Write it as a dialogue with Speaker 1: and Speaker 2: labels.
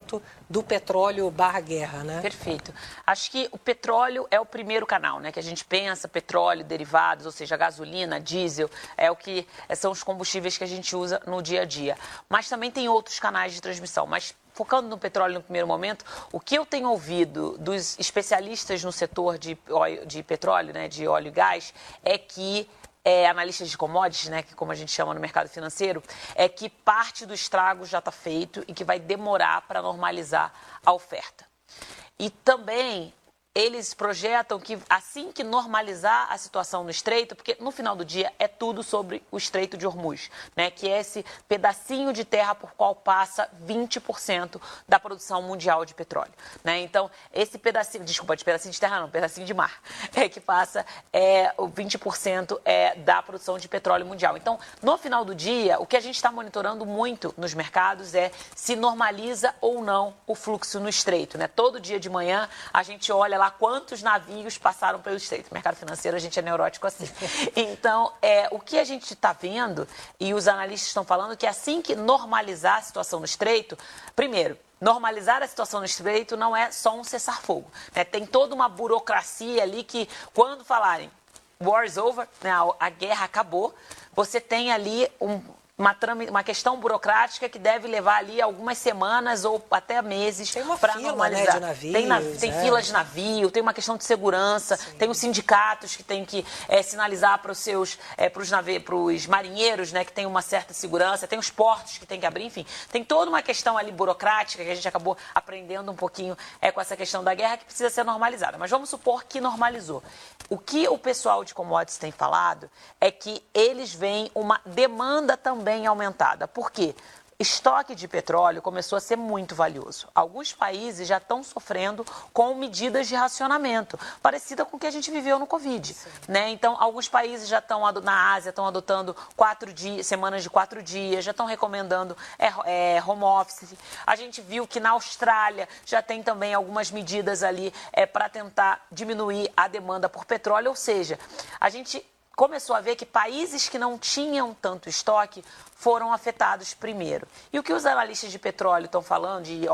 Speaker 1: momento do petróleo barra guerra, né?
Speaker 2: Perfeito. Acho que o petróleo é o primeiro canal, né? Que a gente pensa, petróleo, derivados, ou seja, gasolina, diesel, são os combustíveis que a gente usa no dia a dia. Mas também tem outros canais de transmissão. Mas focando no petróleo no primeiro momento, o que eu tenho ouvido dos especialistas no setor de petróleo, né, de óleo e gás, é que analistas de commodities, né, que como a gente chama no mercado financeiro, é que parte do estrago já está feito e que vai demorar para normalizar a oferta. E também eles projetam que assim que normalizar a situação no Estreito, porque no final do dia é tudo sobre o Estreito de Hormuz, né, que é esse pedacinho de terra por qual passa 20% da produção mundial de petróleo, né? Então, esse pedacinho, desculpa, de pedacinho de terra não, pedacinho de mar, que passa o 20% da produção de petróleo mundial. Então, no final do dia, o que a gente está monitorando muito nos mercados é se normaliza ou não o fluxo no Estreito, né? Todo dia de manhã a gente olha lá quantos navios passaram pelo Estreito. No mercado financeiro a gente é neurótico assim. Então, o que a gente está vendo, e os analistas estão falando, que assim que normalizar a situação no Estreito, primeiro, normalizar a situação no Estreito não é só um cessar-fogo, né? Tem toda uma burocracia ali que, quando falarem war is over, né, a guerra acabou, você tem ali uma questão burocrática que deve levar ali algumas semanas ou até meses para normalizar.
Speaker 1: Né, de navios,
Speaker 2: tem fila de navio, tem uma questão de segurança, sim, tem os sindicatos que têm que sinalizar para os marinheiros, né, que tem uma certa segurança, tem os portos que tem que abrir, enfim, tem toda uma questão ali burocrática que a gente acabou aprendendo um pouquinho com essa questão da guerra que precisa ser normalizada. Mas vamos supor que normalizou. O que o pessoal de commodities tem falado é que eles veem uma demanda também aumentada. Por quê? Estoque de petróleo começou a ser muito valioso. Alguns países já estão sofrendo com medidas de racionamento, parecida com o que a gente viveu no Covid, né? Então, alguns países já estão, na Ásia, estão adotando semanas de 4 dias, já estão recomendando home office. A gente viu que na Austrália já tem também algumas medidas ali para tentar diminuir a demanda por petróleo, ou seja, a gente começou a ver que países que não tinham tanto estoque foram afetados primeiro. E o que os analistas de petróleo estão falando,